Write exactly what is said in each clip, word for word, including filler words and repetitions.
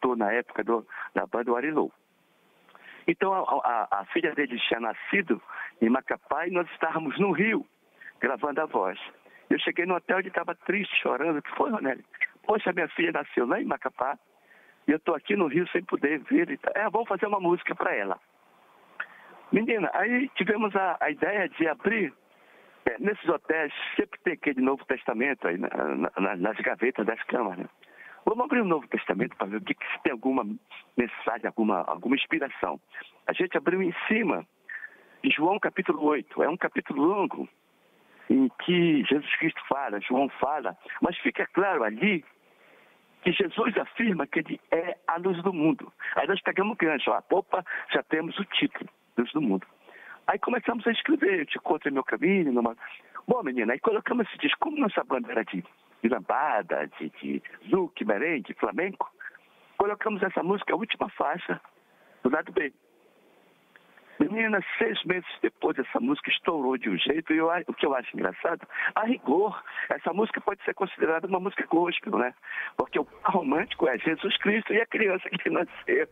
locutor na época do, da banda do Arilô. Então, a, a, a filha dele tinha nascido em Macapá e nós estávamos no Rio, gravando a voz. Eu cheguei no hotel e ele estava triste, chorando. O que foi, Ronélio? Poxa, minha filha nasceu lá em Macapá e eu estou aqui no Rio sem poder ver. É, vamos fazer uma música para ela. Menina, aí tivemos a, a ideia de abrir, é, nesses hotéis, sempre tem aquele Novo Testamento aí na, na, nas gavetas das camas, né? Vamos abrir o Novo Testamento para ver o que, que se tem alguma mensagem, alguma, alguma inspiração. A gente abriu em cima de João capítulo oito. É um capítulo longo em que Jesus Cristo fala, João fala, mas fica claro ali que Jesus afirma que ele é a luz do mundo. Aí nós pegamos o gancho, ó, opa, já temos o título, Luz do Mundo. Aí começamos a escrever, eu te encontro em meu caminho. Numa... Bom, menina, aí colocamos esse disco, como nossa banda era de, de lambada, de, de zouk, merengue, flamenco, colocamos essa música, a última faixa, do lado B. Menina, seis meses depois essa música estourou de um jeito, e eu, o que eu acho engraçado, a rigor, essa música pode ser considerada uma música gospel, né? Porque o par romântico é Jesus Cristo e a criança que nasceu.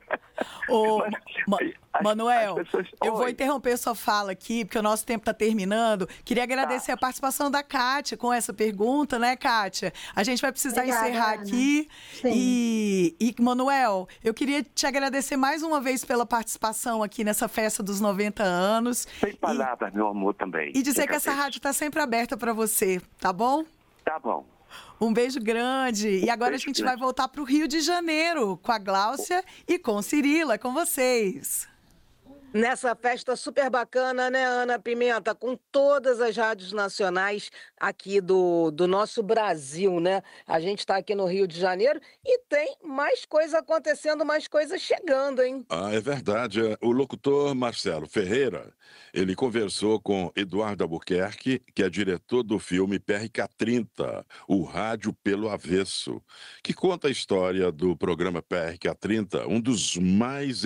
Ô, Ma as, Manuel, as pessoas... eu vou interromper sua fala aqui, porque o nosso tempo está terminando. Queria agradecer tá. a participação da Kátia com essa pergunta, né, Kátia? A gente vai precisar Obrigada, encerrar Ana. aqui. Sim. E, e, Manuel, eu queria te agradecer mais uma vez pela participação aqui nessa festa dos noventa anos. Sem palavras, e, meu amor, também. E dizer que essa rádio está sempre aberta para você, tá bom? Tá bom. Um beijo grande. E agora beijo a gente grande. vai voltar para o Rio de Janeiro com a Gláucia e com Cirila, com vocês. Nessa festa super bacana, né, Ana Pimenta? Com todas as rádios nacionais aqui do, do nosso Brasil, né? A gente está aqui no Rio de Janeiro e tem mais coisa acontecendo, mais coisas chegando, hein? Ah, é verdade. O locutor Marcelo Ferreira, ele conversou com Eduardo Albuquerque, que é diretor do filme P R K trinta, o Rádio pelo Avesso, que conta a história do programa P R K trinta, um dos mais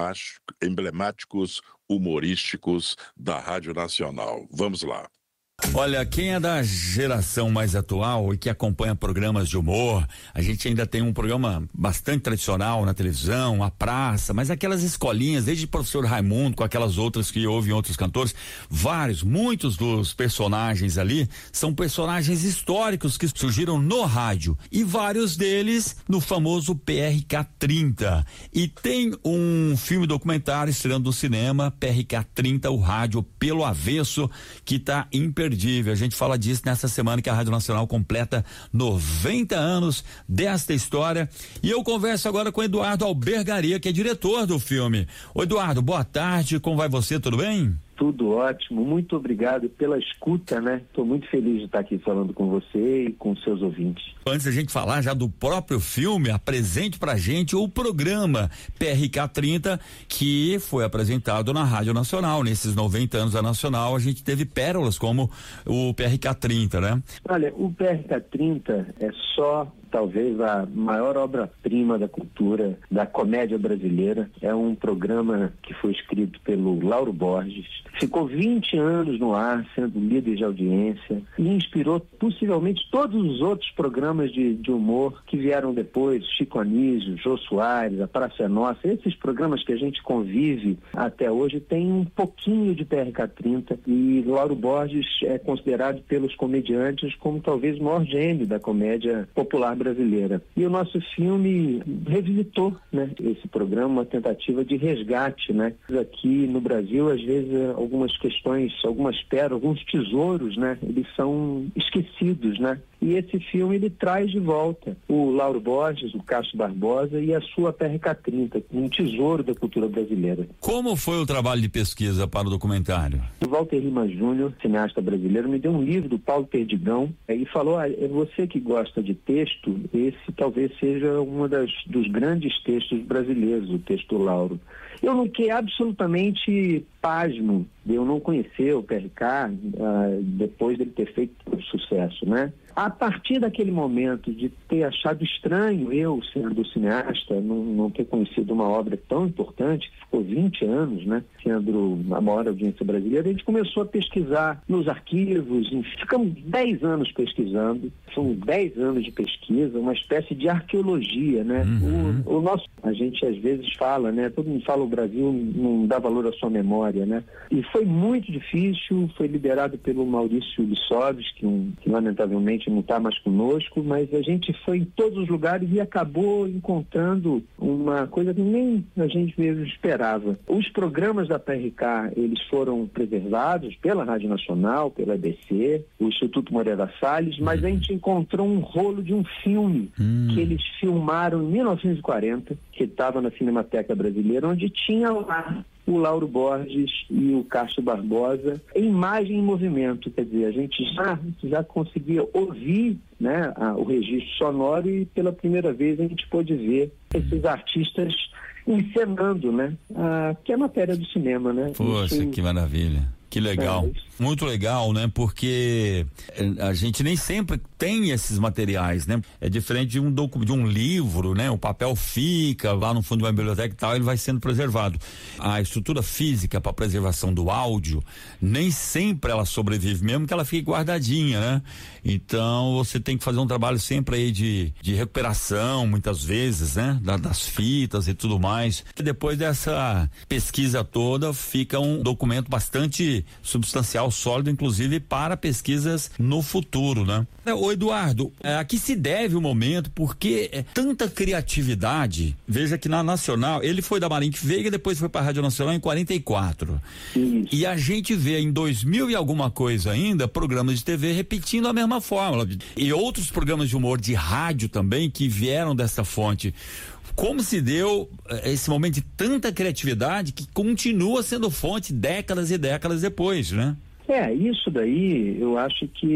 emblemáticos humorísticos da Rádio Nacional. Vamos lá. Olha, quem é da geração mais atual e que acompanha programas de humor, a gente ainda tem um programa bastante tradicional na televisão, a praça, mas aquelas escolinhas, desde o professor Raimundo, com aquelas outras que ouvem outros cantores, vários, muitos dos personagens ali são personagens históricos que surgiram no rádio e vários deles no famoso P R K trinta. E tem um filme documentário estreando no cinema, P R K trinta, o Rádio pelo Avesso, que está imperdível. A gente fala disso nessa semana que a Rádio Nacional completa noventa anos desta história. E eu converso agora com Eduardo Albergaria, que é diretor do filme. Ô Eduardo, boa tarde, como vai você, tudo bem? Tudo ótimo, muito obrigado pela escuta, né? Estou muito feliz de estar aqui falando com você e com seus ouvintes. Antes da gente falar já do próprio filme, apresente pra gente o programa P R K trinta, que foi apresentado na Rádio Nacional. Nesses noventa anos da Nacional, a gente teve pérolas como o P R K trinta, né? Olha, o P R K trinta é só talvez a maior obra-prima da cultura, da comédia brasileira. É um programa que foi escrito pelo Lauro Borges. Ficou vinte anos no ar, sendo líder de audiência, e inspirou possivelmente todos os outros programas de, de humor que vieram depois, Chico Anísio, Jô Soares, A Praça é Nossa. Esses programas que a gente convive até hoje têm um pouquinho de P R K trinta, e Lauro Borges é considerado pelos comediantes como talvez o maior gênio da comédia popular brasileira. E o nosso filme revisitou, né, esse programa, uma tentativa de resgate, né? Aqui no Brasil, às vezes, algumas questões, algumas pérolas, alguns tesouros, né? Eles são esquecidos, né? E esse filme, ele traz de volta o Lauro Borges, o Cássio Barbosa e a sua P R K trinta, um tesouro da cultura brasileira. Como foi o trabalho de pesquisa para o documentário? O Walter Lima Júnior, cineasta brasileiro, me deu um livro do Paulo Perdigão e falou, ah, é você que gosta de texto, esse talvez seja um das, dos grandes textos brasileiros, o texto do Lauro. Eu não fiquei absolutamente pasmo de eu não conhecer o P R K uh, depois dele ter feito sucesso, né? A partir daquele momento de ter achado estranho, eu, sendo cineasta, não, não ter conhecido uma obra tão importante, que ficou vinte anos, né, sendo a maior audiência brasileira, a gente começou a pesquisar nos arquivos, ficamos dez anos pesquisando, são dez anos de pesquisa, uma espécie de arqueologia, né? Uhum. O, o nosso, a gente às vezes fala, né, todo mundo fala o Brasil não dá valor à sua memória, né? E foi muito difícil, foi liderado pelo Maurício Lissovski, um, que lamentavelmente não está mais conosco, mas a gente foi em todos os lugares e acabou encontrando uma coisa que nem a gente mesmo esperava. Os programas da P R K, eles foram preservados pela Rádio Nacional, pela A B C, o Instituto Moreira Salles, mas a gente encontrou um rolo de um filme hum. que eles filmaram em mil novecentos e quarenta, que estava na Cinemateca Brasileira, onde tinha lá o Lauro Borges e o Cássio Barbosa em imagem em movimento, quer dizer, a gente já, já conseguia ouvir, né, a, o registro sonoro e pela primeira vez a gente pôde ver esses artistas encenando, né, a, que é a matéria do cinema, né? Poxa, Isso, que maravilha. Que legal, é muito legal, né? Porque a gente nem sempre tem esses materiais, né? É diferente de um documento, de um livro, né? O papel fica lá no fundo de uma biblioteca e tal, ele vai sendo preservado. A estrutura física para preservação do áudio, nem sempre ela sobrevive, mesmo que ela fique guardadinha, né? Então você tem que fazer um trabalho sempre aí de, de recuperação, muitas vezes, né? Da, das fitas e tudo mais. E depois dessa pesquisa toda, fica um documento bastante substancial, sólido, inclusive para pesquisas no futuro, né? Ô Eduardo, é, a que se deve o momento, porque é tanta criatividade, veja que na Nacional, ele foi da Marinho Veiga, depois foi para a Rádio Nacional em quarenta e quatro. Isso. E a gente vê em dois mil e alguma coisa ainda, programas de T V repetindo a mesma fórmula. E outros programas de humor de rádio também, que vieram dessa fonte. Como se deu esse momento de tanta criatividade que continua sendo fonte décadas e décadas depois, né? É, isso daí, eu acho que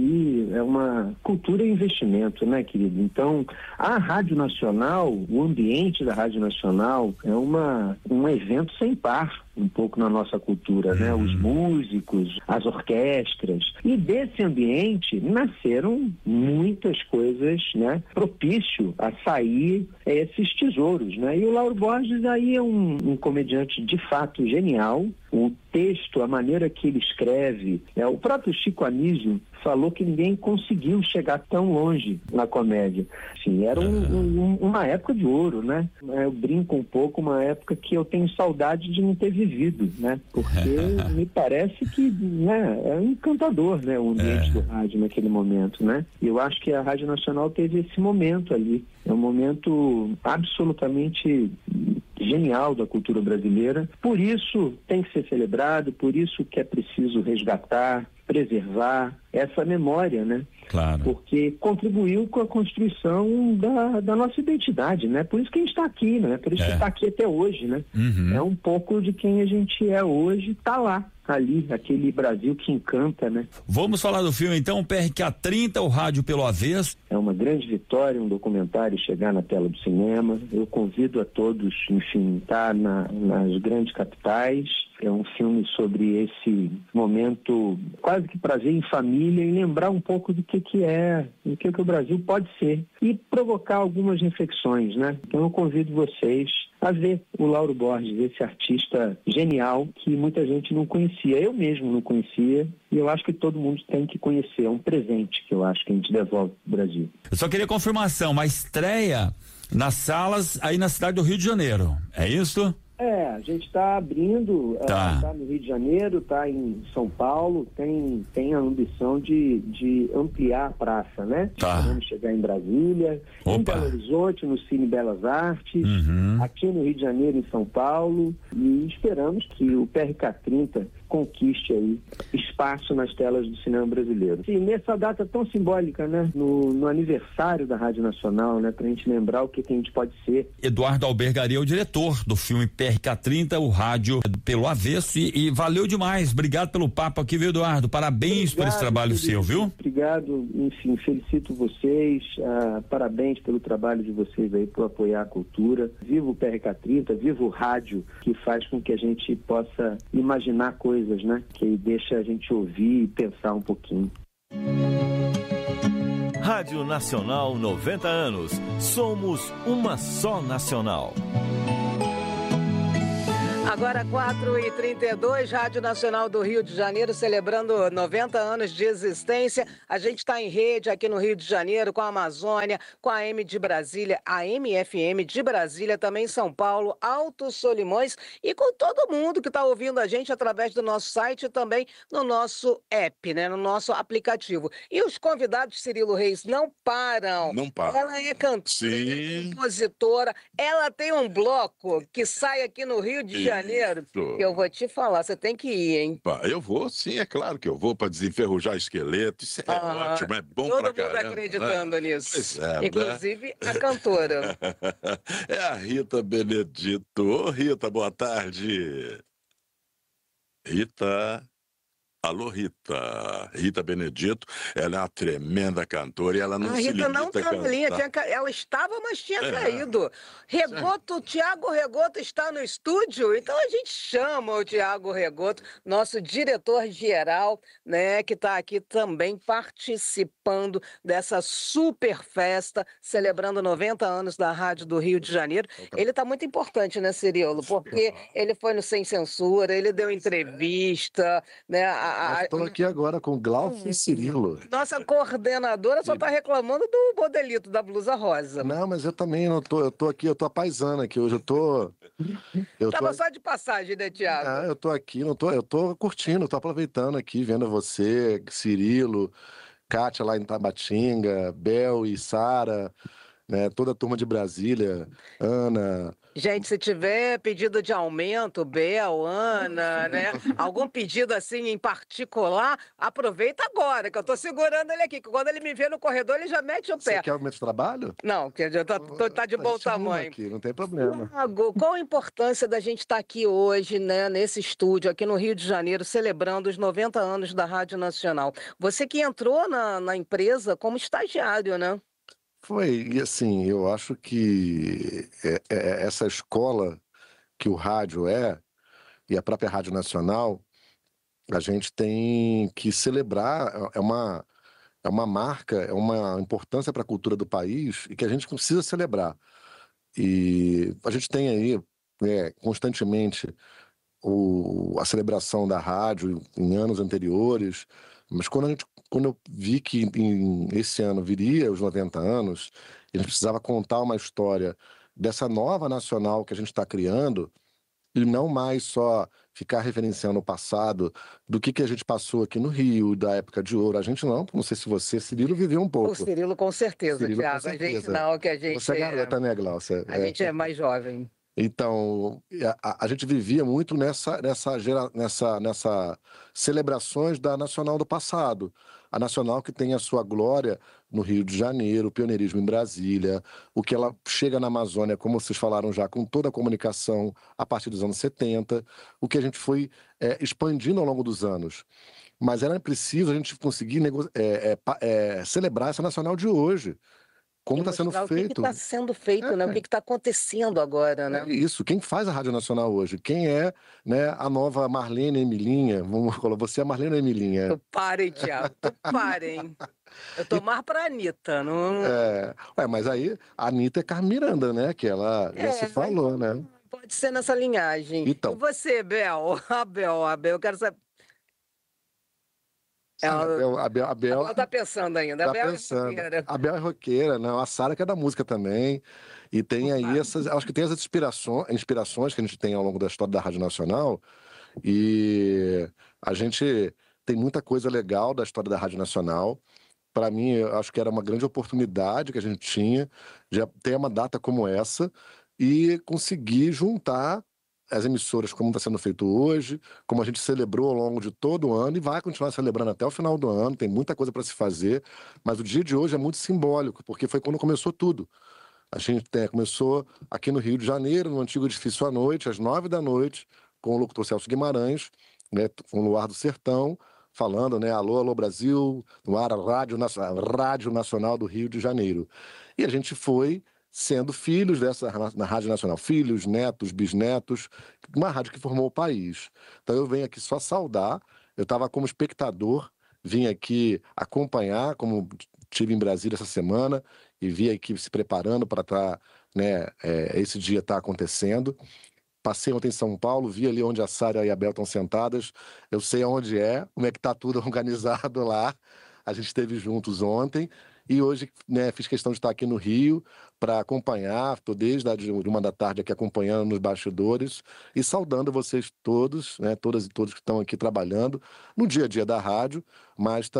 aí é uma cultura e investimento, né, querido? Então, a Rádio Nacional, o ambiente da Rádio Nacional é uma, um evento sem par, um pouco na nossa cultura, né? Os músicos, as orquestras. E desse ambiente nasceram muitas coisas, né? Propício a sair esses tesouros, né? E o Lauro Borges aí é um, um comediante de fato genial. O texto, a maneira que ele escreve, é, o próprio Chico Anísio falou que ninguém conseguiu chegar tão longe na comédia. Assim, era um, um, uma época de ouro, né? Eu brinco um pouco, uma época que eu tenho saudade de não ter vivido, né? Porque me parece que, né, é encantador, né, o ambiente é. do rádio naquele momento, né? E eu acho que a Rádio Nacional teve esse momento ali. É um momento absolutamente genial da cultura brasileira. Por isso tem que ser celebrado, por isso que é preciso resgatar, preservar essa memória, né? Claro. Porque contribuiu com a construção da, da nossa identidade, né? Por isso que a gente está aqui, né? Por isso é. que está aqui até hoje, né? Uhum. É um pouco de quem a gente é hoje, tá lá, ali, aquele Brasil que encanta, né? Vamos falar do filme então, P R K trinta, o Rádio pelo Avesso. É uma grande vitória, um documentário chegar na tela do cinema. Eu convido a todos, enfim, tá na, nas grandes capitais. É um filme sobre esse momento quase que prazer em família e lembrar um pouco do que que é, do que que o Brasil pode ser e provocar algumas reflexões, né? Então eu convido vocês a ver o Lauro Borges, esse artista genial que muita gente não conhecia. Eu mesmo não conhecia e eu acho que todo mundo tem que conhecer. É um presente que eu acho que a gente devolve pro Brasil. Eu só queria confirmação, uma estreia nas salas aí na cidade do Rio de Janeiro, é isso? É, a gente está abrindo, tá. está no Rio de Janeiro, está em São Paulo, tem, tem a ambição de, de ampliar a praça, né? Tá. Vamos chegar em Brasília, Opa. em Belo Horizonte, no Cine Belas Artes, uhum. aqui no Rio de Janeiro, em São Paulo, e esperamos que o P R K trinta conquiste aí espaço nas telas do cinema brasileiro. E nessa data tão simbólica, né? No, no aniversário da Rádio Nacional, né? Pra gente lembrar o que, que a gente pode ser. Eduardo Albergaria é o diretor do filme P R K trinta, o Rádio pelo Avesso, e, e valeu demais. Obrigado pelo papo aqui, viu, Eduardo? Parabéns Obrigado, por esse trabalho querido. seu, viu? Obrigado, enfim, felicito vocês, ah, parabéns pelo trabalho de vocês aí por apoiar a cultura. Viva o P R K trinta, viva o rádio, que faz com que a gente possa imaginar coisas, né? Que deixa a gente ouvir e pensar um pouquinho. Rádio Nacional noventa anos. Somos uma só nacional. Agora quatro e trinta e dois, Rádio Nacional do Rio de Janeiro, celebrando noventa anos de existência. A gente está em rede aqui no Rio de Janeiro, com a Amazônia, com a M de Brasília, a M F M de Brasília, também São Paulo, Alto Solimões e com todo mundo que está ouvindo a gente através do nosso site e também no nosso app, né, no nosso aplicativo. E os convidados, Cirilo Reis, não param. Não param. Ela é cantora, Sim. compositora, ela tem um bloco que sai aqui no Rio de Janeiro. Janeiro, eu vou te falar, você tem que ir, hein? Pá, eu vou, sim, é claro que eu vou para desenferrujar esqueleto. Isso é ah, ótimo, é bom pra caramba. Todo mundo acreditando né? nisso. Pois é, inclusive né? a cantora. É a Rita Benedito. Ô, Rita, boa tarde. Rita... Alô, Rita. Rita Benedito, ela é uma tremenda cantora e ela não a se Rita limita não tá a cantar. Linha, tinha, ela estava, mas tinha é. caído. Regoto, Tiago Regoto está no estúdio, então a gente chama o Tiago Regoto, nosso diretor-geral, né, que está aqui também participando dessa super festa, celebrando noventa anos da Rádio do Rio de Janeiro. Ele está muito importante, né, Cirilo? Porque ele foi no Sem Censura, ele deu entrevista, né? Estou aqui agora com Glaucio e Cirilo. Nossa coordenadora só está reclamando do modelito da blusa rosa. Não, mas eu também não tô, eu tô aqui, eu tô apaisando aqui hoje, eu tô... Eu Tava tô... só de passagem, né, Thiago? Ah, eu tô aqui, não tô, eu tô curtindo, tô aproveitando aqui, vendo você, Cirilo, Kátia lá em Tabatinga, Bel e Sara, né, toda a turma de Brasília, Ana... Gente, se tiver pedido de aumento, Bel, Ana, né? Algum pedido assim em particular, aproveita agora, que eu tô segurando ele aqui, que quando ele me vê no corredor, ele já mete o pé. Você quer aumento de trabalho? Não, que eu tô, tô, tá de bom tamanho. Aqui, não tem problema. Thiago, qual a importância da gente estar aqui hoje, né, nesse estúdio, aqui no Rio de Janeiro, celebrando os noventa anos da Rádio Nacional? Você que entrou na, na empresa como estagiário, né? Foi, e assim, eu acho que é, é, essa escola que o rádio é, e a própria Rádio Nacional, a gente tem que celebrar, é uma, é uma marca, é uma importância para a cultura do país e que a gente precisa celebrar. E a gente tem aí, né, constantemente o, a celebração da rádio em anos anteriores, mas quando, a gente, quando eu vi que em, esse ano viria os noventa anos, a gente precisava contar uma história dessa nova nacional que a gente está criando e não mais só ficar referenciando o passado do que, que a gente passou aqui no Rio, da época de ouro. A gente não, não sei se você, Cirilo, viveu um pouco. O Cirilo com certeza, Cirilo, Thiago. com certeza. A gente não, que a gente... Você é garota, né, Glaucia? A é. gente é mais jovem. Então, a, a gente vivia muito nessa, nessa, gera, nessa, nessa celebrações da Nacional do passado. A Nacional que tem a sua glória no Rio de Janeiro, o pioneirismo em Brasília, o que ela chega na Amazônia, como vocês falaram já, com toda a comunicação a partir dos anos setenta, o que a gente foi é, expandindo ao longo dos anos. Mas era preciso a gente conseguir nego... é, é, é, celebrar essa Nacional de hoje. Como está sendo feito. O que está sendo feito, é, né? O que está acontecendo agora, né? É isso. Quem faz a Rádio Nacional hoje? Quem é, né, a nova Marlene Emilinha? Vamos falar, você é a Marlene Emilinha. Tu parem, Thiago. Tu parem. Eu tô mais pra Anitta. Não... É, ué, mas aí a Anitta é Carmen Miranda, né? Que ela já é, se falou, né? Pode ser nessa linhagem. Então. E você, Bel? A Bel, a Bel, eu quero saber. Ela, a Bel, a Bel, ela tá pensando ainda. Tá a Bel pensando. é roqueira. A Bel é roqueira, não. A Sara que é da música também. E tem aí essas. Acho que tem as inspirações, inspirações que a gente tem ao longo da história da Rádio Nacional. E a gente tem muita coisa legal da história da Rádio Nacional. Para mim, eu acho que era uma grande oportunidade que a gente tinha de ter uma data como essa e conseguir juntar as emissoras, como está sendo feito hoje, como a gente celebrou ao longo de todo o ano e vai continuar celebrando até o final do ano, tem muita coisa para se fazer, mas o dia de hoje é muito simbólico, porque foi quando começou tudo. A gente tem, começou aqui no Rio de Janeiro, no antigo edifício à noite, às nove da noite, com o locutor Celso Guimarães, né, com o Luar do Sertão, falando, né, alô, alô Brasil, no ar, Rádio, Rádio Nacional do Rio de Janeiro. E a gente foi sendo filhos dessa na Rádio Nacional, filhos, netos, bisnetos, uma rádio que formou o país. Então eu venho aqui só saudar, eu estava como espectador, vim aqui acompanhar, como estive em Brasília essa semana e vi a equipe se preparando para tá, né, é, esse dia estar acontecendo. Passei ontem em São Paulo, vi ali onde a Sara e a Bel estão sentadas. Eu sei aonde é, como é que está tudo organizado lá. A gente esteve juntos ontem e hoje, né, fiz questão de estar aqui no Rio para acompanhar. Estou desde a de uma da tarde aqui acompanhando nos bastidores e saudando vocês todos, né, todas e todos que estão aqui trabalhando no dia a dia da rádio, mas